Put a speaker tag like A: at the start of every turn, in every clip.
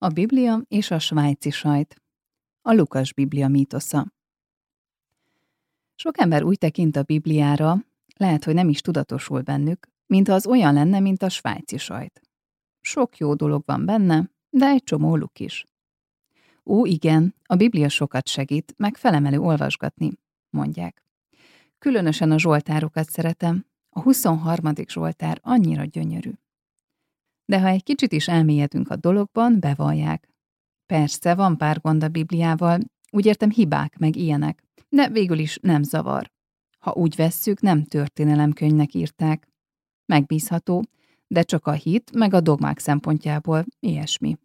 A: A Biblia és a svájci sajt. A Lukas Biblia mítosza. Sok ember úgy tekint a Bibliára, lehet, hogy nem is tudatosul bennük, mint az olyan lenne, mint a svájci sajt. Sok jó dolog van benne, de egy csomó luk is. Ó, igen, a Biblia sokat segít, meg felemelő olvasgatni, mondják. Különösen a zsoltárokat szeretem, a 23. zsoltár annyira gyönyörű. De ha egy kicsit is elmélyedünk a dologban, bevallják. Persze, van pár gond a Bibliával, úgy értem hibák meg ilyenek, de végül is nem zavar. Ha úgy vesszük, nem történelemkönyvnek írták. Megbízható, de csak a hit meg a dogmák szempontjából ilyesmi.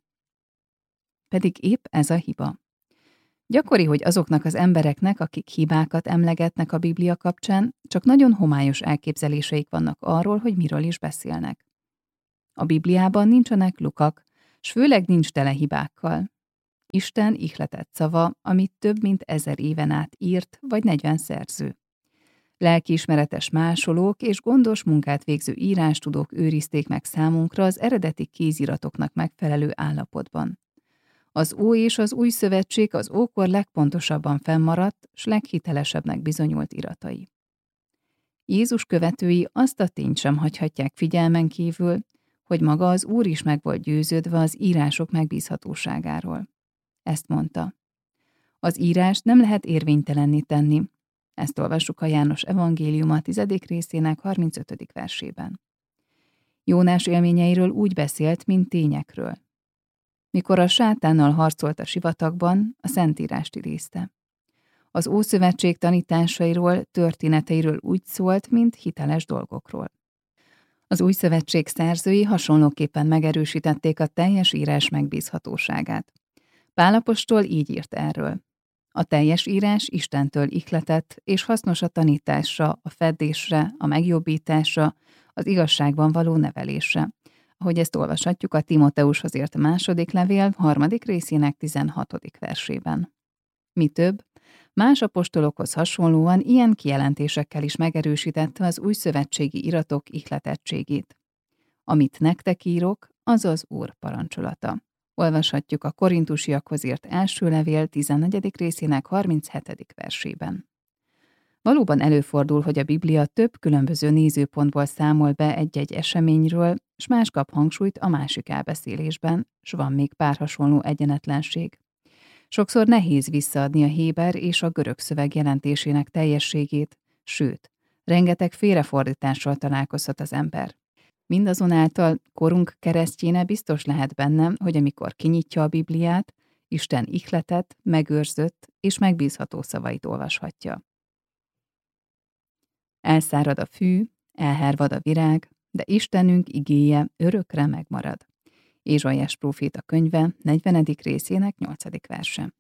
A: Pedig épp ez a hiba. Gyakori, hogy azoknak az embereknek, akik hibákat emlegetnek a Biblia kapcsán, csak nagyon homályos elképzeléseik vannak arról, hogy miről is beszélnek. A Bibliában nincsenek lukak, s főleg nincs tele hibákkal. Isten ihletett szava, amit több mint 1000 éven át írt, vagy 40 szerző. Lelkiismeretes másolók és gondos munkát végző írástudók őrizték meg számunkra az eredeti kéziratoknak megfelelő állapotban. Az Ój és az Új Szövetség az ókor legpontosabban fennmaradt, s leghitelesebbnek bizonyult iratai. Jézus követői azt a tényt sem hagyhatják figyelmen kívül, hogy maga az Úr is meg volt győződve az írások megbízhatóságáról. Ezt mondta. Az írást nem lehet érvénytelenné tenni. Ezt olvassuk a János evangéliuma 10. részének 35. versében. Jónás élményeiről úgy beszélt, mint tényekről. Mikor a sátánnal harcolt a sivatagban, a Szentírást idézte. Az Ószövetség tanításairól, történeteiről úgy szólt, mint hiteles dolgokról. Az Új Szövetség szerzői hasonlóképpen megerősítették a teljes írás megbízhatóságát. Pál apostol így írt erről. A teljes írás Istentől ihletett, és hasznos a tanításra, a feddésre, a megjobbításra, az igazságban való nevelésre, ahogy ezt olvashatjuk a Timóteushoz írt második levél 3. részének 16. versében. Mi több, más apostolokhoz hasonlóan ilyen kijelentésekkel is megerősítette az új szövetségi iratok ihletettségét. Amit nektek írok, az az Úr parancsolata. Olvashatjuk a Korintusiakhoz írt első levél 14. részének 37. versében. Valóban előfordul, hogy a Biblia több különböző nézőpontból számol be egy-egy eseményről, s más kap hangsúlyt a másik elbeszélésben, s van még pár hasonló egyenetlenség. Sokszor nehéz visszaadni a héber és a görög szöveg jelentésének teljességét, sőt, rengeteg félrefordítással találkozhat az ember. Mindazonáltal korunk keresztjéne biztos lehet benne, hogy amikor kinyitja a Bibliát, Isten ihletett, megőrzött és megbízható szavait olvashatja. Elszárad a fű, elhervad a virág, de Istenünk igéje örökre megmarad. Ézsaiás próféta könyve 40. részének 8. verse.